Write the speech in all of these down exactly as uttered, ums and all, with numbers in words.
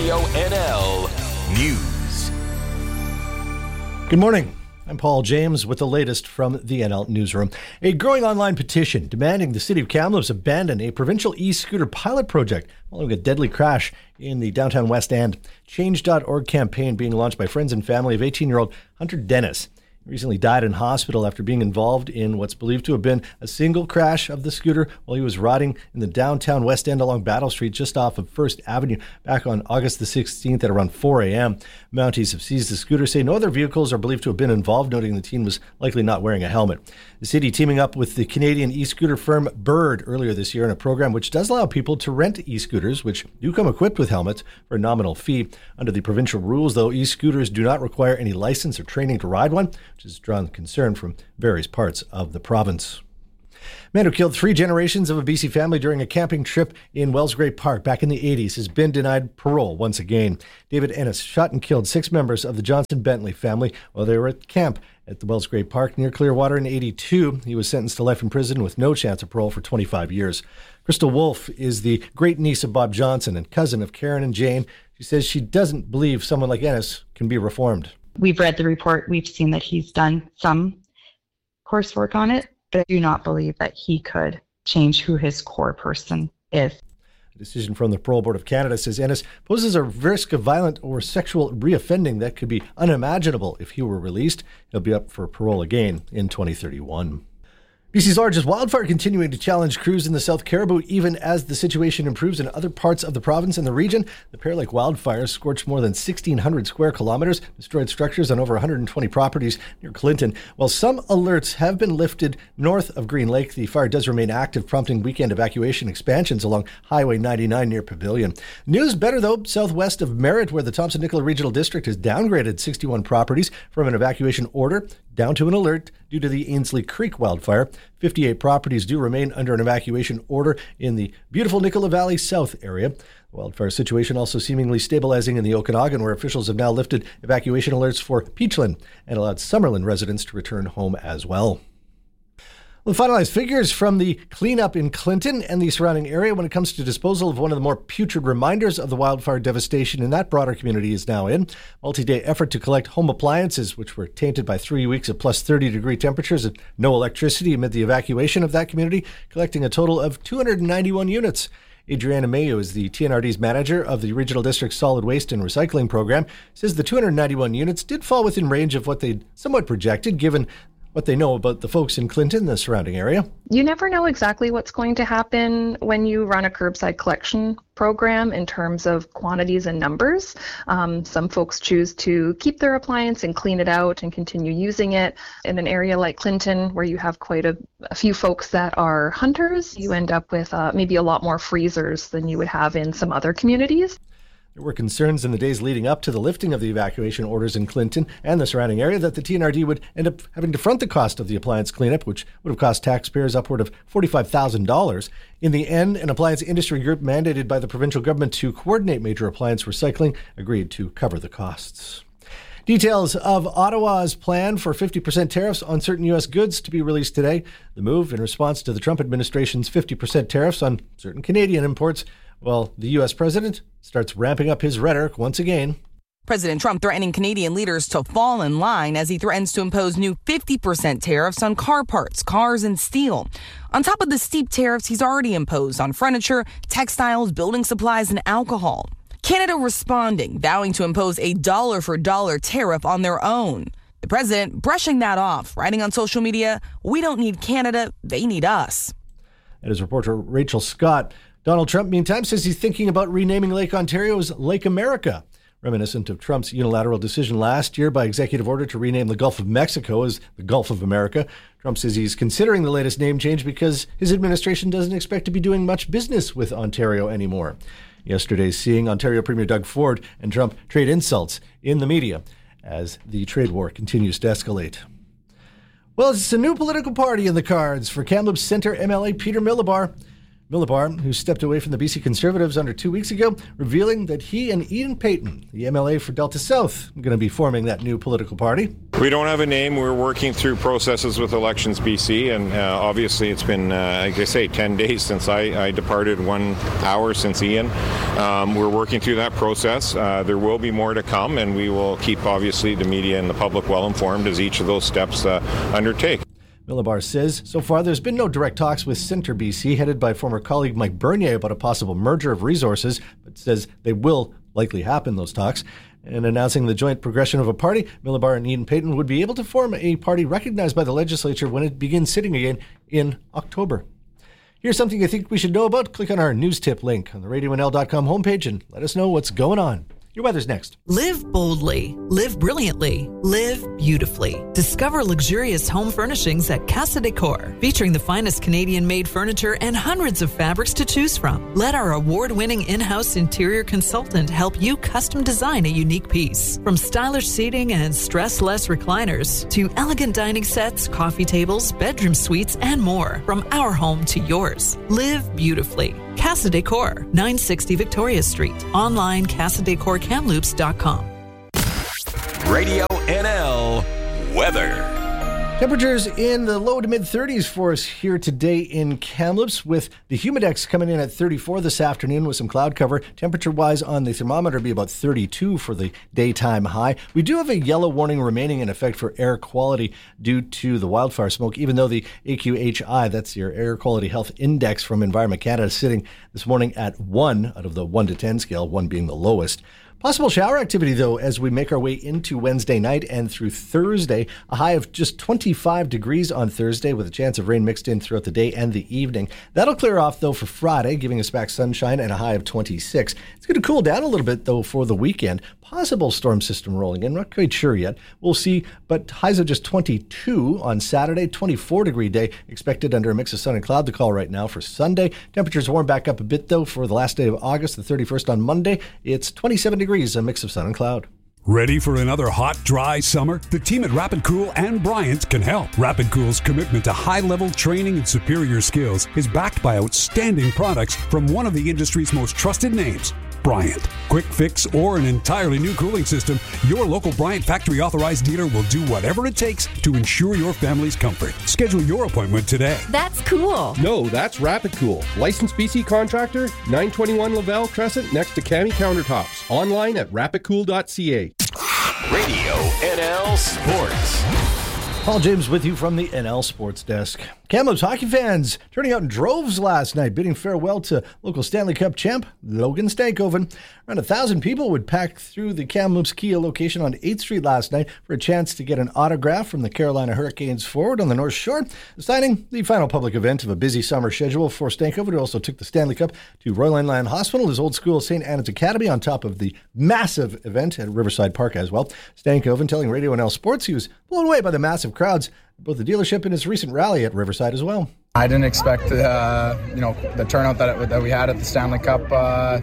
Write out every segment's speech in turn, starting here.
Radio N L News. Good morning. I'm Paul James with the latest from the N L Newsroom. A growing online petition demanding the city of Kamloops abandon a provincial e-scooter pilot project following a deadly crash in the downtown West End. Change dot org campaign being launched by friends and family of eighteen-year-old Hunter Dennis. He recently died in hospital after being involved in what's believed to have been a single crash of the scooter while he was riding in the downtown West End along Battle Street just off of First Avenue back on August the sixteenth at around four a.m. Mounties have seized the scooter, say no other vehicles are believed to have been involved, noting the teen was likely not wearing a helmet. The city teaming up with the Canadian e-scooter firm Bird earlier this year in a program which does allow people to rent e-scooters, which do come equipped with helmets for a nominal fee. Under the provincial rules, though, e-scooters do not require any license or training to ride one, which has drawn concern from various parts of the province. Man who killed three generations of a B C family during a camping trip in Wellsgrave Park back in the eighties has been denied parole once again. David Ennis shot and killed six members of the Johnson Bentley family while they were at camp at the Wellsgrave Park near Clearwater in eighty-two. He was sentenced to life in prison with no chance of parole for twenty-five years. Crystal Wolf is the great niece of Bob Johnson and cousin of Karen and Jane. She says she doesn't believe someone like Ennis can be reformed. We've read the report. We've seen that he's done some coursework on it, but I do not believe that he could change who his core person is. A decision from the Parole Board of Canada says Ennis poses a risk of violent or sexual reoffending that could be unimaginable if he were released. He'll be up for parole again in twenty thirty-one. B C's largest wildfire continuing to challenge crews in the South Caribou, even as the situation improves in other parts of the province and the region. The Pear Lake wildfires scorched more than sixteen hundred square kilometers, destroyed structures on over one hundred twenty properties near Clinton. While some alerts have been lifted north of Green Lake, the fire does remain active, prompting weekend evacuation expansions along Highway ninety-nine near Pavilion. News better, though, southwest of Merritt, where the Thompson-Nicola Regional District has downgraded sixty-one properties from an evacuation order down to an alert due to the Ainslie Creek wildfire. fifty-eight properties do remain under an evacuation order in the beautiful Nicola Valley South area. The wildfire situation also seemingly stabilizing in the Okanagan, where officials have now lifted evacuation alerts for Peachland and allowed Summerlin residents to return home as well. We'll finalize figures from the cleanup in Clinton and the surrounding area when it comes to disposal of one of the more putrid reminders of the wildfire devastation in that broader community is now in. Multi-day effort to collect home appliances, which were tainted by three weeks of plus thirty degree temperatures and no electricity amid the evacuation of that community, collecting a total of two hundred ninety-one units. Adriana Mayo is the T N R D's manager of the Regional District Solid Waste and Recycling Program, says the two hundred ninety-one units did fall within range of what they'd somewhat projected, given what they know about the folks in Clinton and the surrounding area. You never know exactly what's going to happen when you run a curbside collection program in terms of quantities and numbers. Um, some folks choose to keep their appliance and clean it out and continue using it. In an area like Clinton, where you have quite a, a few folks that are hunters, you end up with uh, maybe a lot more freezers than you would have in some other communities. There were concerns in the days leading up to the lifting of the evacuation orders in Clinton and the surrounding area that the T N R D would end up having to front the cost of the appliance cleanup, which would have cost taxpayers upward of forty-five thousand dollars. In the end, an appliance industry group mandated by the provincial government to coordinate major appliance recycling agreed to cover the costs. Details of Ottawa's plan for fifty percent tariffs on certain U S goods to be released today. The move in response to the Trump administration's fifty percent tariffs on certain Canadian imports. Well, the U S president starts ramping up his rhetoric once again. President Trump threatening Canadian leaders to fall in line as he threatens to impose new fifty percent tariffs on car parts, cars, and steel. On top of the steep tariffs he's already imposed on furniture, textiles, building supplies, and alcohol. Canada responding, vowing to impose a dollar-for-dollar tariff on their own. The president brushing that off, writing on social media, "We don't need Canada, they need us." And as reporter Rachel Scott, Donald Trump, meantime, says he's thinking about renaming Lake Ontario as Lake America, reminiscent of Trump's unilateral decision last year by executive order to rename the Gulf of Mexico as the Gulf of America. Trump says he's considering the latest name change because his administration doesn't expect to be doing much business with Ontario anymore. Yesterday's seeing Ontario Premier Doug Ford and Trump trade insults in the media as the trade war continues to escalate. Well, it's a new political party in the cards for Kamloops Centre M L A Peter Milobar. Millibar, who stepped away from the B C Conservatives under two weeks ago, revealing that he and Ian Payton, the M L A for Delta South, are going to be forming that new political party. We don't have a name. We're working through processes with Elections B C, and uh, obviously it's been, uh, like I say, ten days since I, I departed, one hour since Ian. Um, we're working through that process. Uh, there will be more to come, and we will keep, obviously, the media and the public well informed as each of those steps uh, undertake. Millibar says so far there's been no direct talks with Centre B C, headed by former colleague Mike Bernier, about a possible merger of resources, but says they will likely happen, those talks. And announcing the joint progression of a party, Millibar and Ian Payton would be able to form a party recognized by the legislature when it begins sitting again in October. Here's something you think we should know about. Click on our news tip link on the radio n l dot com homepage and let us know what's going on. Your weather's next. Live boldly, live brilliantly, live beautifully. Discover luxurious home furnishings at Casa Decor, featuring the finest Canadian-made furniture and hundreds of fabrics to choose from. Let our award-winning in-house interior consultant help you custom design a unique piece. From stylish seating and stress-less recliners to elegant dining sets, coffee tables, bedroom suites, and more. From our home to yours. Live beautifully. Casa Decor, nine sixty Victoria Street. Online, casa decor kamloops dot com. Radio N L weather. Temperatures in the low to mid thirties for us here today in Kamloops, with the humidex coming in at thirty-four this afternoon with some cloud cover. Temperature-wise on the thermometer be about thirty-two for the daytime high. We do have a yellow warning remaining in effect for air quality due to the wildfire smoke, even though the A Q H I, that's your Air Quality Health Index from Environment Canada, is sitting this morning at one out of the one to ten scale, one being the lowest. Possible shower activity, though, as we make our way into Wednesday night and through Thursday. A high of just twenty-five degrees on Thursday with a chance of rain mixed in throughout the day and the evening. That'll clear off, though, for Friday, giving us back sunshine and a high of twenty-six. It's going to cool down a little bit, though, for the weekend. Possible storm system rolling in. Not quite sure yet. We'll see, but highs of just twenty-two on Saturday. twenty-four degree day expected under a mix of sun and cloud to call right now for Sunday. Temperatures warm back up a bit, though, for the last day of August, the thirty-first on Monday. It's twenty-seven degrees, a mix of sun and cloud. Ready for another hot, dry summer? The team at Rapid Cool and Bryant can help. Rapid Cool's commitment to high-level training and superior skills is backed by outstanding products from one of the industry's most trusted names, Bryant. Quick fix or an entirely new cooling system, your local Bryant factory authorized dealer will do whatever it takes to ensure your family's comfort. Schedule your appointment today. That's cool. No, that's Rapid Cool. Licensed B C contractor, nine twenty-one Laval Crescent next to Cami Countertops. Online at rapid cool dot c a. Radio N L Sports. Paul James with you from the N L Sports Desk. Kamloops hockey fans turning out in droves last night, bidding farewell to local Stanley Cup champ Logan Stankoven. Around a thousand people would pack through the Kamloops Kia location on eighth Street last night for a chance to get an autograph from the Carolina Hurricanes forward on the North Shore. The signing, the final public event of a busy summer schedule for Stankoven, who also took the Stanley Cup to Royal Lion Hospital, his old school Saint Anne's Academy, on top of the massive event at Riverside Park as well. Stankoven telling Radio N L Sports he was blown away by the massive crowds, both the dealership and his recent rally at Riverside as well. I didn't expect, uh, you know, the turnout that it, that we had at the Stanley Cup uh,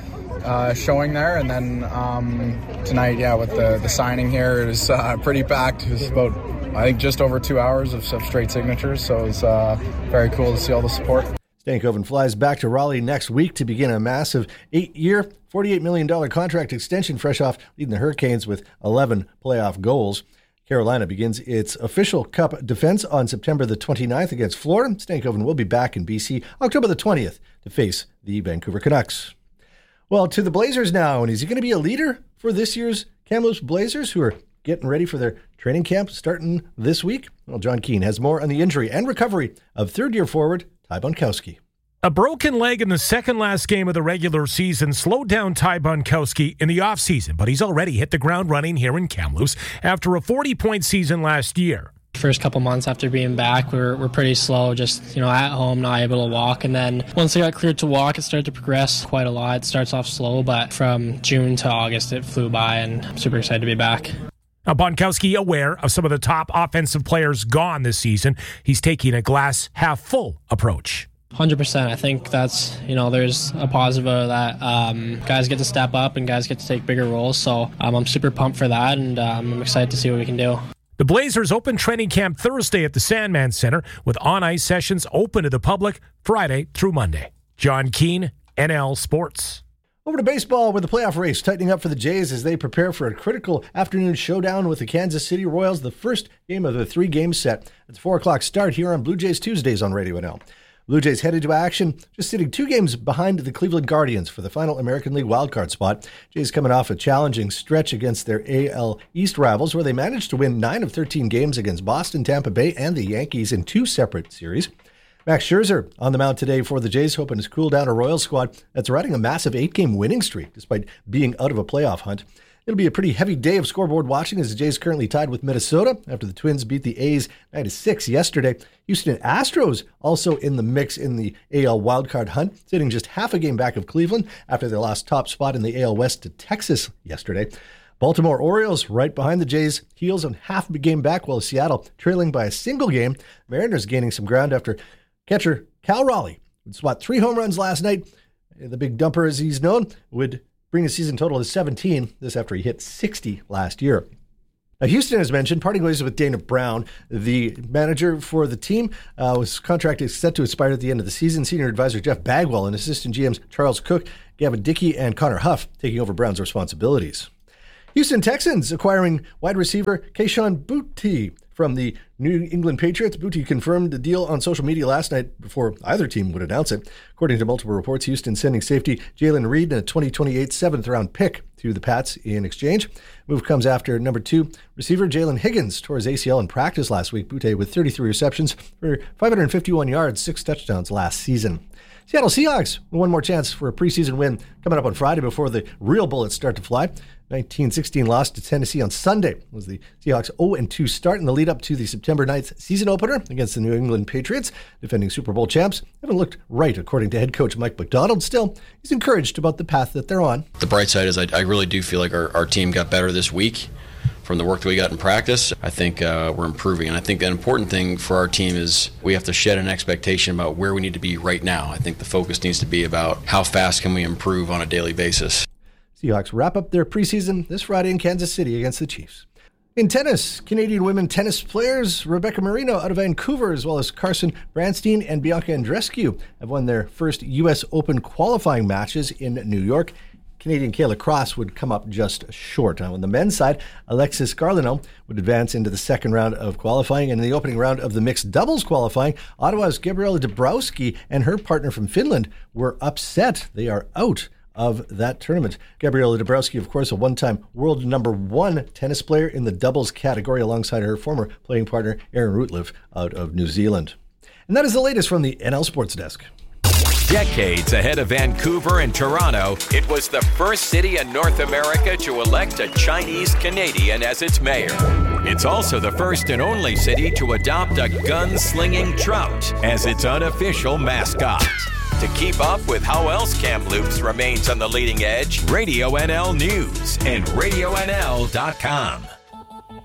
uh, showing there, and then um, tonight, yeah, with the, the signing here, it was uh, pretty packed. It was about, I think, just over two hours of, of straight signatures, so it was uh, very cool to see all the support. Stankoven flies back to Raleigh next week to begin a massive eight-year, forty-eight million dollars contract extension, fresh off leading the Hurricanes with eleven playoff goals. Carolina begins its official Cup defense on September the twenty-ninth against Florida. Stankoven will be back in B C October the twentieth to face the Vancouver Canucks. Well, to the Blazers now, and is he going to be a leader for this year's Kamloops Blazers, who are getting ready for their training camp starting this week? Well, John Keane has more on the injury and recovery of third-year forward Ty Bunkowski. A broken leg in the second last game of the regular season slowed down Ty Bunkowski in the offseason, but he's already hit the ground running here in Kamloops after a forty-point season last year. First couple months after being back, we were, we're pretty slow, just, you know, at home, not able to walk. And then once I got cleared to walk, it started to progress quite a lot. It starts off slow, but from June to August, it flew by, and I'm super excited to be back. Now, Bunkowski, aware of some of the top offensive players gone this season, he's taking a glass half full approach. one hundred percent. I think that's, you know, there's a positive of that. Um, guys get to step up and guys get to take bigger roles. So um, I'm super pumped for that, and um, I'm excited to see what we can do. The Blazers open training camp Thursday at the Sandman Center with on-ice sessions open to the public Friday through Monday. John Keane, N L Sports. Over to baseball, with the playoff race tightening up for the Jays as they prepare for a critical afternoon showdown with the Kansas City Royals, the first game of the three-game set. It's a four o'clock start here on Blue Jays Tuesdays on Radio N L. Blue Jays headed to action, just sitting two games behind the Cleveland Guardians for the final American League wildcard spot. Jays coming off a challenging stretch against their A L East rivals, where they managed to win nine of thirteen games against Boston, Tampa Bay, and the Yankees in two separate series. Max Scherzer on the mound today for the Jays, hoping to cool down a Royals squad that's riding a massive eight-game winning streak despite being out of a playoff hunt. It'll be a pretty heavy day of scoreboard watching as the Jays currently tied with Minnesota after the Twins beat the A's nine to six yesterday. Houston Astros also in the mix in the A L wildcard hunt, sitting just half a game back of Cleveland after their lost top spot in the A L West to Texas yesterday. Baltimore Orioles right behind the Jays' heels on half a game back, while Seattle trailing by a single game. Mariners gaining some ground after catcher Cal Raleigh would swat three home runs last night. The big dumper, as he's known, would bring the season total to seventeen, this after he hit sixty last year. Now, Houston, as mentioned, parting ways with Dana Brown. The manager for the team uh, was contracted set to expire at the end of the season. Senior advisor Jeff Bagwell and assistant G Ms Charles Cook, Gavin Dickey, and Connor Huff taking over Brown's responsibilities. Houston Texans acquiring wide receiver Kayshon Boutte from the New England Patriots. Boutte confirmed the deal on social media last night before either team would announce it. According to multiple reports, Houston sending safety Jalen Reed and a twenty twenty-eight seventh round pick to the Pats in exchange. Move comes after number two receiver Jalen Higgins tore his A C L in practice last week. Boutte with thirty-three receptions for five hundred fifty-one yards, six touchdowns last season. Seattle Seahawks, one more chance for a preseason win coming up on Friday before the real bullets start to fly. nineteen sixteen loss to Tennessee on Sunday was the Seahawks oh and two start in the lead up to the September ninth season opener against the New England Patriots. Defending Super Bowl champs haven't looked right, according to head coach Mike McDonald. Still, he's encouraged about the path that they're on. The bright side is I, I really do feel like our, our team got better this week from the work that we got in practice. I think uh, we're improving, and I think an important thing for our team is we have to shed an expectation about where we need to be right now. I think the focus needs to be about how fast can we improve on a daily basis. Seahawks wrap up their preseason this Friday in Kansas City against the Chiefs. In tennis, Canadian women tennis players Rebecca Marino out of Vancouver, as well as Carson Branstein and Bianca Andreescu, have won their first U S Open qualifying matches in New York. Canadian Kayla Cross would come up just short. Now, on the men's side, Alexis Garlino would advance into the second round of qualifying. And in the opening round of the mixed doubles qualifying, Ottawa's Gabriela Dabrowski and her partner from Finland were upset. They are out of that tournament. Gabriela Dabrowski, of course, a one-time world number one tennis player in the doubles category alongside her former playing partner, Aaron Rutlev, out of New Zealand. And that is the latest from the N L Sports Desk. Decades ahead of Vancouver and Toronto, it was the first city in North America to elect a Chinese Canadian as its mayor. It's also the first and only city to adopt a gun-slinging trout as its unofficial mascot. To keep up with how else Kamloops remains on the leading edge, Radio N L News and radio N L dot com.